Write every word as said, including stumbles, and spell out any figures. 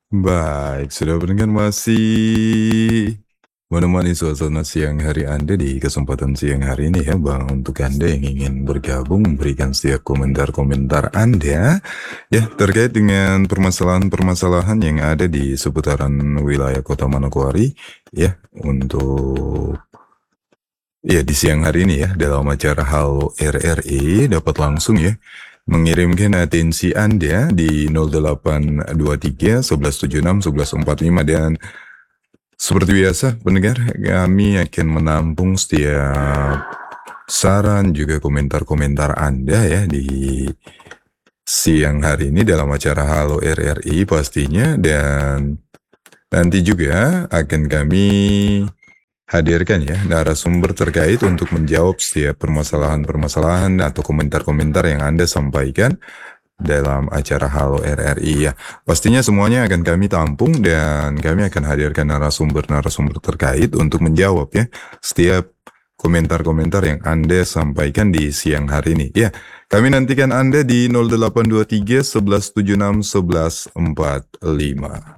Baik, sudah mendengar masih menemani suasana siang hari Anda di kesempatan siang hari ini ya, Bang, untuk Anda yang ingin bergabung memberikan setiap komentar-komentar Anda ya terkait dengan permasalahan-permasalahan yang ada di seputaran wilayah Kota Manokwari ya untuk ya di siang hari ini ya dalam acara Halo R R I dapat langsung ya mengirimkan atensi Anda di nol delapan dua tiga satu satu tujuh enam satu satu empat lima dan seperti biasa pendengar kami akan menampung setiap saran juga komentar-komentar Anda ya di siang hari ini dalam acara Halo R R I pastinya dan nanti juga akan kami hadirkan ya narasumber terkait untuk menjawab setiap permasalahan-permasalahan atau komentar-komentar yang Anda sampaikan dalam acara Halo R R I ya. Pastinya semuanya akan kami tampung dan kami akan hadirkan narasumber-narasumber terkait untuk menjawab ya setiap komentar-komentar yang Anda sampaikan di siang hari ini. Ya, kami nantikan Anda di nol delapan dua tiga satu satu tujuh enam satu satu empat lima.